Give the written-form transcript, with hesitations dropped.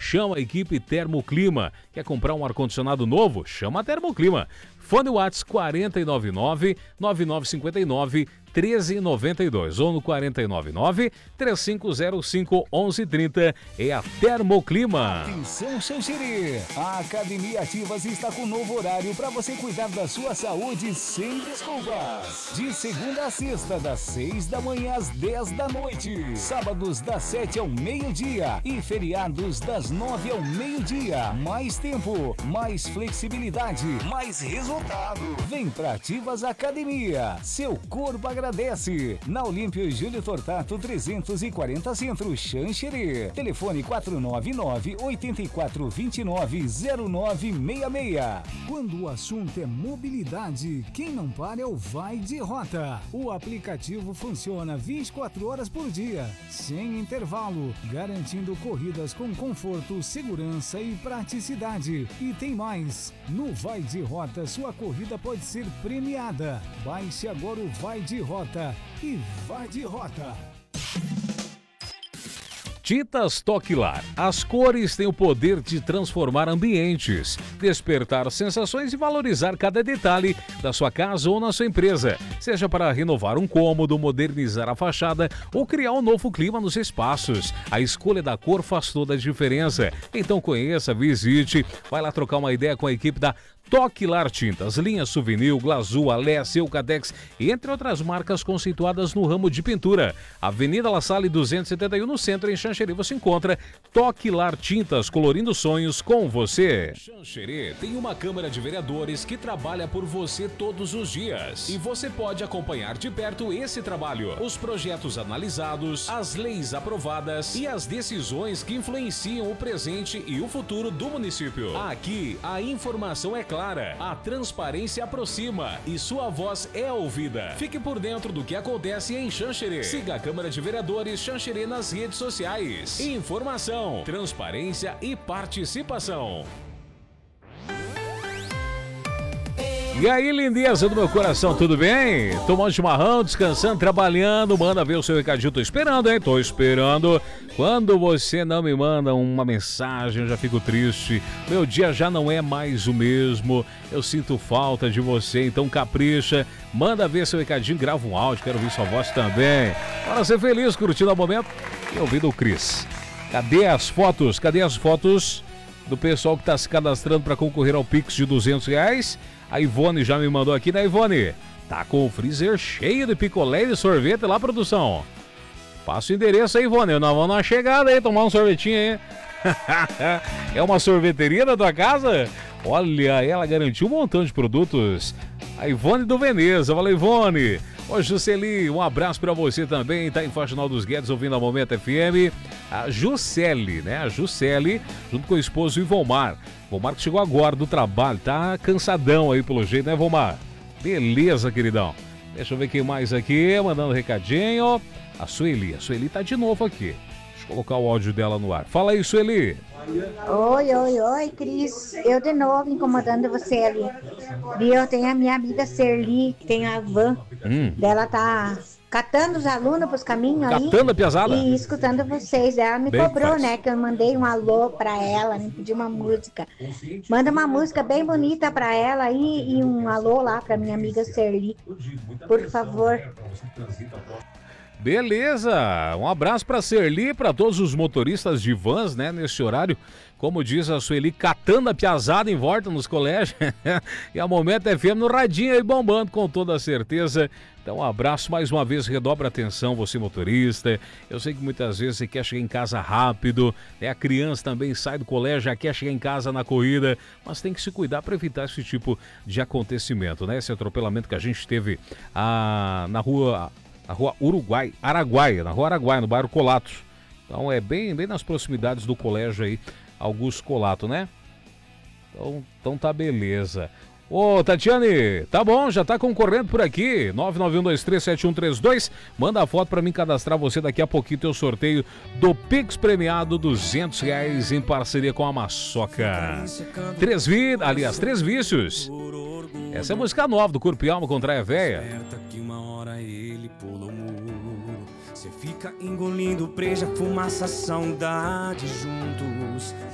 chama a equipe Termoclima. Quer comprar um ar-condicionado novo? Chama a Termoclima. Fone WhatsApp 499-9959-1392 ou no 499-3505-1130 é a Termoclima. Atenção, Xanxerê! A Academia Ativas está com um novo horário para você cuidar da sua saúde sem desculpas. De segunda a sexta, das 6 da manhã às 10 da noite. Sábados das 7 ao meio-dia e feriados das 9 ao meio-dia. Mais tempo, mais flexibilidade, mais resultado. Vem pra Ativas Academia. Seu corpo agradece. Na Olímpio Júlio Tortato 340 Centro, Xanxerê. Telefone 499-8429-0966. Quando o assunto é mobilidade, quem não para é o Vai de Rota. O aplicativo funciona 24 horas por dia, sem intervalo, garantindo corridas com conforto, segurança e praticidade. E tem mais. No Vai de Rota, sua corrida pode ser premiada. Baixe agora o Vai de Rota e vai de rota. Tintas Toquilar. As cores têm o poder de transformar ambientes, despertar sensações e valorizar cada detalhe da sua casa ou na sua empresa. Seja para renovar um cômodo, modernizar a fachada ou criar um novo clima nos espaços. A escolha da cor faz toda a diferença. Então conheça, visite, vai lá trocar uma ideia com a equipe da Toquilar Tintas, linha Souvenir, Glazul, Alessia, Eucatex, entre outras marcas conceituadas no ramo de pintura. Avenida La Salle 271, no centro, em Xanxerê, você encontra Toquilar Tintas, colorindo sonhos com você. Xanxerê tem uma Câmara de Vereadores que trabalha por você todos os dias. E você pode acompanhar de perto esse trabalho, os projetos analisados, as leis aprovadas e as decisões que influenciam o presente e o futuro do município. Aqui, a informação é clara, a transparência aproxima e sua voz é ouvida. Fique por dentro do que acontece em Xanxerê. Siga a Câmara de Vereadores Xanxerê nas redes sociais. Informação, transparência e participação. E aí, lindeza do meu coração, tudo bem? Tomando chimarrão, descansando, trabalhando, manda ver o seu recadinho. Tô esperando, hein? Tô esperando. Quando você não me manda uma mensagem, eu já fico triste. Meu dia já não é mais o mesmo. Eu sinto falta de você, então capricha. Manda ver seu recadinho, grava um áudio, quero ouvir sua voz também. Para ser feliz, curtindo o momento e ouvindo o Cris. Cadê as fotos? Cadê as fotos do pessoal que tá se cadastrando para concorrer ao Pix de R$200? A Ivone já me mandou aqui, né, Ivone? Tá com o freezer cheio de picolé e de sorvete lá, produção. Passa o endereço aí, Ivone. Nós vamos na chegada aí, tomar um sorvetinho aí. É uma sorveteria da tua casa? Olha, ela garantiu um montão de produtos. A Ivone do Veneza. Valeu, Ivone. Ô, Jusceli, um abraço pra você também. Tá em Faxinal dos Guedes ouvindo a Momento FM. A Jusceli, né? A Jusceli, junto com o esposo Ivomar. Vomar que chegou agora do trabalho, tá cansadão aí pelo jeito, né, Vomar? Beleza, queridão. Deixa eu ver quem mais aqui, mandando recadinho. A Sueli tá de novo aqui. Deixa eu colocar o áudio dela no ar. Fala aí, Sueli. Oi, Cris. Eu de novo incomodando você ali. Viu? Tem a minha amiga Serli, que tem a van. Dela tá catando os alunos pros caminhos aí. Catando a piazada? E escutando vocês. Ela me Bem cobrou, fácil. né? Que eu mandei um alô pra ela, me pediu uma música. Manda uma música bem bonita pra ela aí e um alô lá pra minha amiga Serli. Por favor. Beleza, um abraço para Serli, para todos os motoristas de vans, né, nesse horário, como diz a Sueli, catando a piazada em volta nos colégios, e a Momento FM no radinho aí bombando com toda certeza. Então um abraço mais uma vez, redobra a atenção você motorista, eu sei que muitas vezes você quer chegar em casa rápido, né? A criança também sai do colégio, já quer chegar em casa na corrida, mas tem que se cuidar para evitar esse tipo de acontecimento, né, esse atropelamento que a gente teve na rua Araguaia, na rua Araguaia, no bairro Colato. Então é bem nas proximidades do colégio aí, Augusto Colato, né? Então tá beleza. Ô, Tatiane, tá bom, já tá concorrendo por aqui, 991237132, manda a foto pra mim cadastrar você daqui a pouquinho, teu sorteio do Pix premiado, R$200 em parceria com a Maçoca. Três Vícios. Essa é a música nova do Corpo e Alma contra a Véia. Que uma hora ele pula o muro. Cê fica engolindo preja, fumaça, saudade juntos.